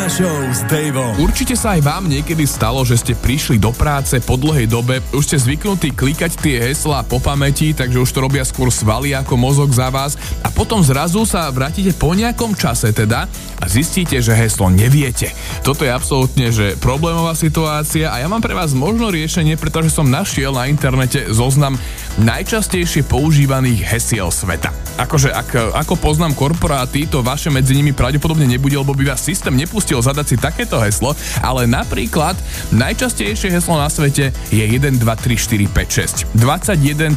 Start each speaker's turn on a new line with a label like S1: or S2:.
S1: Ranná show s Daveom.
S2: Určite sa aj vám niekedy stalo, že ste prišli do práce po dlhej dobe, už ste zvyknutí klikať tie heslá po pamäti, takže už to robia skôr svaly ako mozog za vás a potom zrazu sa vrátite po nejakom čase teda a zistíte, že heslo neviete. Toto je absolútne že problémová situácia a ja mám pre vás možno riešenie, pretože som našiel na internete zoznam najčastejšie používaných hesiel sveta. Akože ako poznám korporáty, to vaše medzi nimi pravdepodobne nebude, lebo by vás systém nepustil zadať si takéto heslo, ale napríklad najčastejšie heslo na svete je 1, 2, 3, 4, 5, 6. 21